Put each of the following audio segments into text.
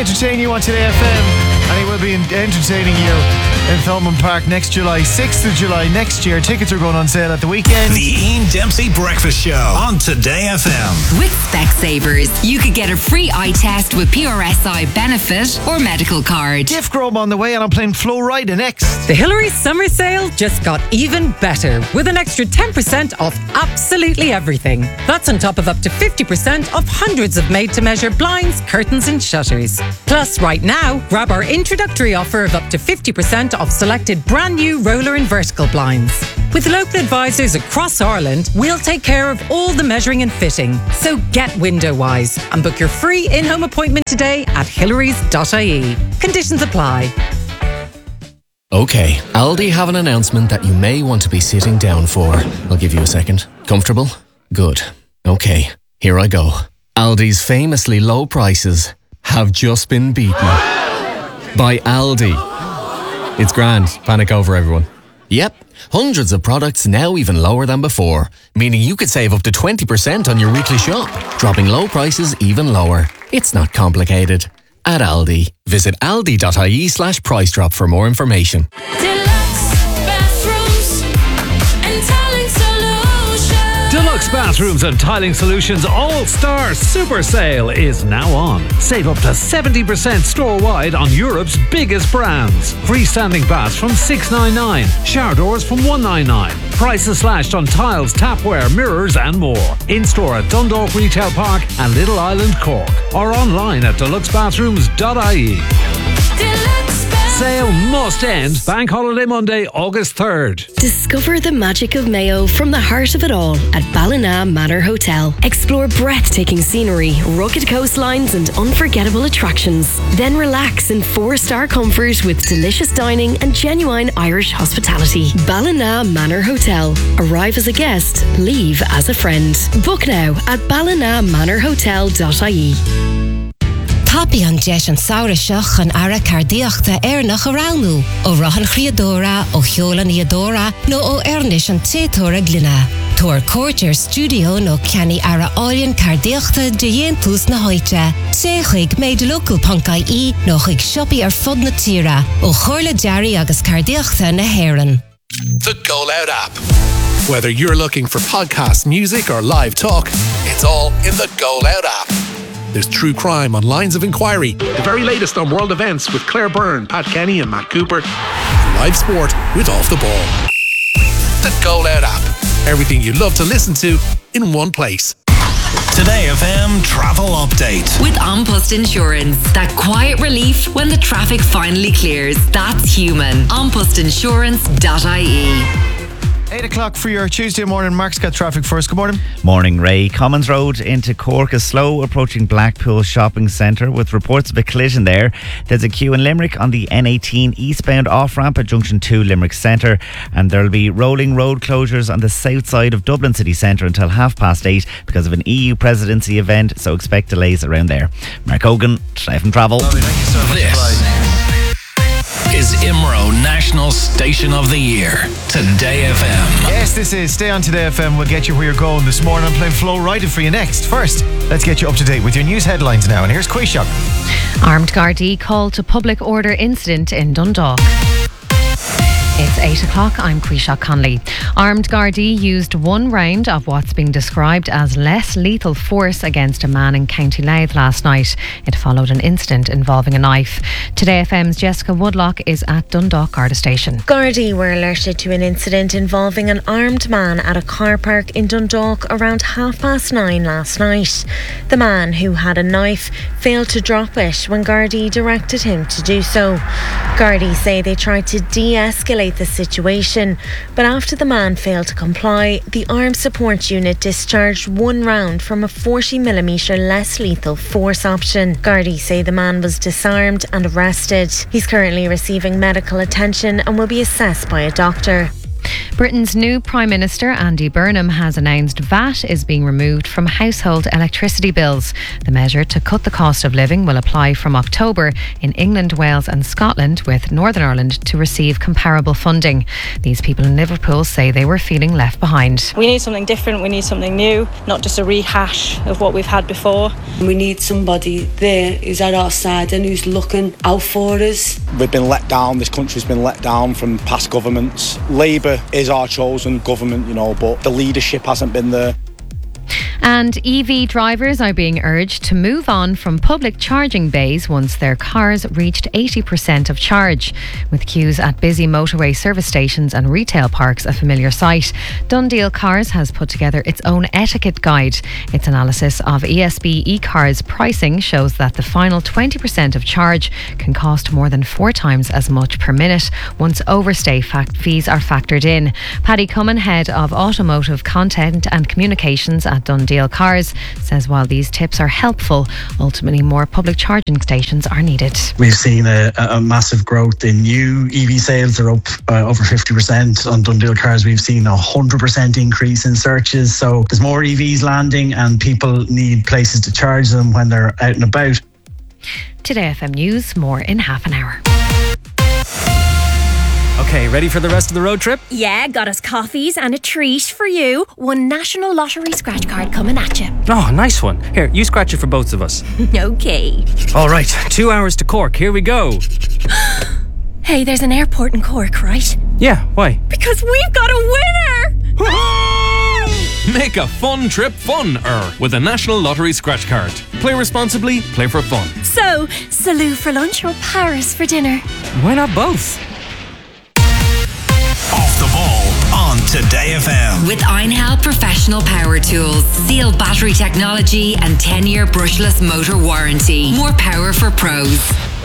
entertain you on Today FM, and he will be entertaining you in Thomond Park next July, 6th of July next year. Tickets are going on sale at the weekend. The Ian Dempsey Breakfast Show on Today FM. With Specsavers, you could get a free eye test with PRSI benefit or medical card. Gift Grove on the way, and I'm playing Flo Rida next. The Hillary Summer Sale just got even better with an extra 10% off absolutely everything. That's on top of up to 50% off hundreds of made-to-measure blinds, curtains and shutters. Plus, right now, grab our introductory offer of up to 50% off selected brand new roller and vertical blinds. With local advisors across Ireland, we'll take care of all the measuring and fitting. So get window wise and book your free in-home appointment today at hillarys.ie. Conditions apply. Okay, Aldi have an announcement that you may want to be sitting down for. I'll give you a second. Comfortable? Good. Okay, here I go. Aldi's famously low prices have just been beaten by Aldi. It's grand. Panic over, everyone. Yep, hundreds of products now even lower than before, meaning you could save up to 20% on your weekly shop, dropping low prices even lower. It's not complicated. At Aldi, visit aldi.ie/price drop for more information. Deluxe Bathrooms and Tiling Solutions All-Star Super Sale is now on. Save up to 70% store-wide on Europe's biggest brands. Freestanding baths from $699, shower doors from $199. Prices slashed on tiles, tapware, mirrors and more. In-store at Dundalk Retail Park and Little Island, Cork. Or online at deluxebathrooms.ie. Sale must end Bank Holiday Monday, August 3rd. Discover the magic of Mayo from the heart of it all at Ballina Manor Hotel. Explore breathtaking scenery, rugged coastlines and unforgettable attractions. Then relax in 4-star comfort with delicious dining and genuine Irish hospitality. Ballina Manor Hotel. Arrive as a guest, leave as a friend. Book now at ballinamanorhotel.ie. Papi an deis an saoire seach an ara cardiachta nach a rálnú, ó rahan chriadóra, ó cheolan iadóra, nó ó ernis an tétóra glina. Tuair Cordier Studio nó ceanni ara áilion cardiachta de dhéantús na hoite. Sé chuig méid local Punk.ie nó chuig siopi ar fod na tíra, ó chorla dearí agus cardiachta na héireann. The Go Loud app. Whether you're looking for podcasts, music or live talk, it's all in the Go Loud app. There's true crime on Lines of Inquiry, the very latest on world events with Claire Byrne, Pat Kenny and Matt Cooper, and live sport with Off the Ball. The Go Loud app. Everything you love to listen to in one place. Today FM travel update. With An Post Insurance. That quiet relief when the traffic finally clears. That's human. Anpostinsurance.ie. 8 o'clock for your Tuesday morning. Mark's got traffic first. Good morning. Morning, Ray. Commons Road into Cork is slow approaching Blackpool Shopping Centre with reports of a collision there. There's a queue in Limerick on the N18 eastbound off-ramp at Junction 2 Limerick Centre, and there'll be rolling road closures on the south side of Dublin City Centre until 8:30 because of an EU presidency event, so expect delays around there. Mark Hogan, Life and Travel. Lovely. Thank you so much. This is IMRO National Station of the Year. Today FM. Yes, this is. Stay on Today FM. We'll get you where you're going this morning. I'm playing Flo Rida for you next. First, let's get you up to date with your news headlines now. And here's Quayshock. Armed Gardaí called to public order incident in Dundalk. It's 8 o'clock. I'm Quayshock Conley. Armed Gardaí used one round of what's being described as less lethal force against a man in County Louth last night. It followed an incident involving a knife. Today FM's Jessica Woodlock is at Dundalk Garda Station. Gardaí were alerted to an incident involving an armed man at a car park in Dundalk around 9:30 last night. The man, who had a knife, failed to drop it when Gardaí directed him to do so. Gardaí say they tried to de-escalate the situation, but after the man failed to comply, the Armed Support Unit discharged one round from a 40mm less lethal force option. Gardaí say the man was disarmed and arrested. He's currently receiving medical attention and will be assessed by a doctor. Britain's new Prime Minister, Andy Burnham, has announced VAT is being removed from household electricity bills. The measure to cut the cost of living will apply from October in England, Wales and Scotland, with Northern Ireland to receive comparable funding. These people in Liverpool say they were feeling left behind. We need something different, we need something new, not just a rehash of what we've had before. We need somebody there who's at our side and who's looking out for us. We've been let down, this country's been let down from past governments. Labour is our chosen government, but the leadership hasn't been there. And EV drivers are being urged to move on from public charging bays once their cars reached 80% of charge. With queues at busy motorway service stations and retail parks a familiar sight, Dundee Cars has put together its own etiquette guide. Its analysis of ESB e-cars pricing shows that the final 20% of charge can cost more than 4 times as much per minute once overstay fees are factored in. Paddy Cummin, head of automotive content and communications at Dundee Cars, says while these tips are helpful, ultimately more public charging stations are needed. We've seen a massive growth in new EV sales. They're up over 50% on Dundee Cars. We've seen 100% increase in searches. So there's more EVs landing and people need places to charge them when they're out and about. Today FM News, more in half an hour. Okay, ready for the rest of the road trip? Yeah, got us coffees and a treat for you. One National Lottery scratch card coming at you. Oh, nice one. Here, you scratch it for both of us. Okay. All right, 2 hours to Cork. Here we go. Hey, there's an airport in Cork, right? Yeah, why? Because we've got a winner! Make a fun trip fun-er with a National Lottery scratch card. Play responsibly, play for fun. So, Salou for lunch or Paris for dinner? Why not both? Off the ball on Today FM. With Einhell Professional Power Tools, sealed battery technology and 10-year brushless motor warranty. More power for pros.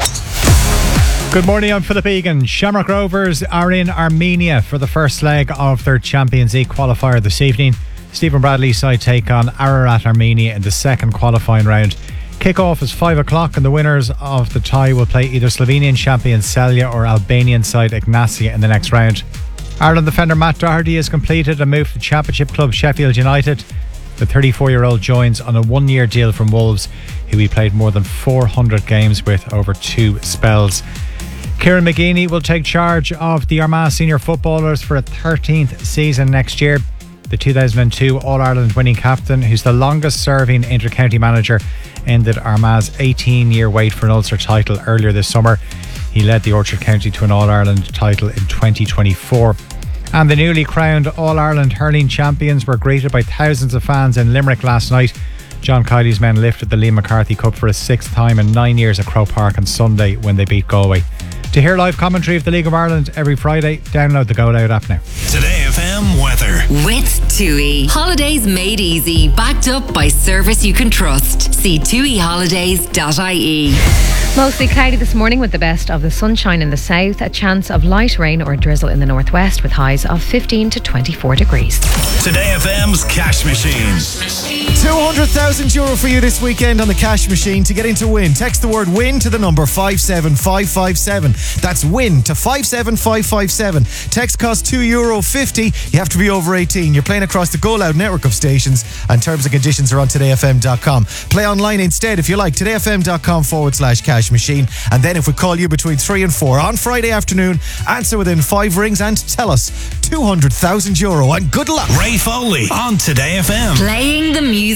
Good morning, I'm Philip Egan. Shamrock Rovers are in Armenia for the first leg of their Champions League qualifier this evening. Stephen Bradley's side take on Ararat Armenia in the second qualifying round. Kick-off is 5 o'clock and the winners of the tie will play either Slovenian champion Celje or Albanian side Ignacia in the next round. Ireland defender Matt Doherty has completed a move to Championship club Sheffield United. The 34-year-old joins on a 1-year deal from Wolves, who he played more than 400 games with over 2 spells. Kieran McGeeney will take charge of the Armagh senior footballers for a 13th season next year. The 2002 All-Ireland winning captain, who's the longest serving inter-county manager, ended Armagh's 18-year wait for an Ulster title earlier this summer. He led the Orchard County to an All-Ireland title in 2024. And the newly crowned All-Ireland hurling champions were greeted by thousands of fans in Limerick last night. John Kiley's men lifted the Liam McCarthy Cup for a 6th time in 9 years at Croke Park on Sunday when they beat Galway. To hear live commentary of the League of Ireland every Friday, download the Go Loud app now. Today FM weather. With TUI. Holidays made easy. Backed up by service you can trust. See tuiholidays.ie. Mostly cloudy this morning with the best of the sunshine in the south. A chance of light rain or drizzle in the northwest with highs of 15 to 24 degrees. Today FM's cash machine. €200,000 for you this weekend on the cash machine. To get in to win, text the word WIN to the number 57557. That's WIN to 57557. Text costs €2.50. You have to be over 18. You're playing across the Go Loud network of stations, and terms and conditions are on todayfm.com. Play online instead if you like. todayfm.com/cash machine. And then if we call you between 3 and 4 on Friday afternoon, answer within 5 rings and tell us €200,000. And good luck. Ray Foley on Today FM. Playing the music